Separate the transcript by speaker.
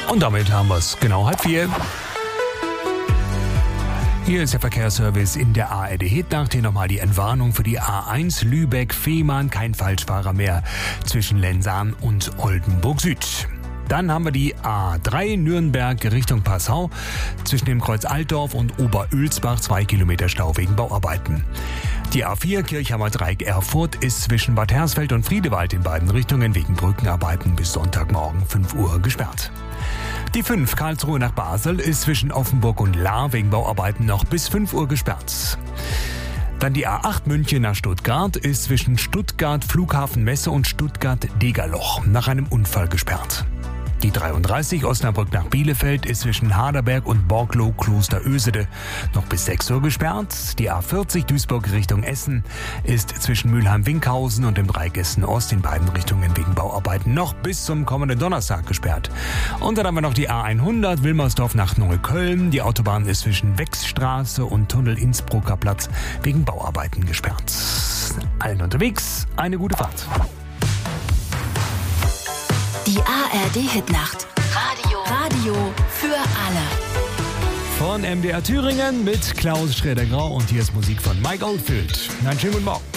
Speaker 1: Und damit haben wir es genau 3:30. Hier ist der Verkehrsservice in der ARD Hitnacht. Hier nochmal die Entwarnung für die A1 Lübeck-Fehmarn. Kein Falschfahrer mehr zwischen Lensahn und Oldenburg Süd. Dann haben wir die A3 Nürnberg Richtung Passau. Zwischen dem Kreuz Altdorf und Oberölsbach 2 Kilometer Stau wegen Bauarbeiten. Die A4 Kirchhammer Dreieck Erfurt ist zwischen Bad Hersfeld und Friedewald in beiden Richtungen wegen Brückenarbeiten bis Sonntagmorgen 5 Uhr gesperrt. Die 5 Karlsruhe nach Basel ist zwischen Offenburg und Lahr wegen Bauarbeiten noch bis 5 Uhr gesperrt. Dann die A8 München nach Stuttgart ist zwischen Stuttgart Flughafen Messe und Stuttgart Degerloch nach einem Unfall gesperrt. Die 33 Osnabrück nach Bielefeld ist zwischen Haderberg und Borglow Klosterösede noch bis 6 Uhr gesperrt. Die A40 Duisburg Richtung Essen ist zwischen Mülheim-Winkhausen und dem Dreieck Essen-Ost in beiden Richtungen wegen Bauarbeiten noch bis zum kommenden Donnerstag gesperrt. Und dann haben wir noch die A100 Wilmersdorf nach Neukölln. Die Autobahn ist zwischen Wechsstraße und Tunnel Innsbrucker Platz wegen Bauarbeiten gesperrt. Allen unterwegs eine gute Fahrt.
Speaker 2: Die ARD Hitnacht. Radio für alle.
Speaker 1: Von MDR Thüringen mit Klaus Schroeder-Grau und hier ist Musik von Mike Oldfield. Einen schönen guten Morgen.